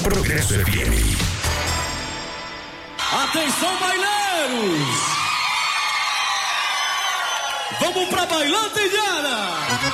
Progresso FM. Atenção, baileiros! Vamos pra Bailanta, Indiana!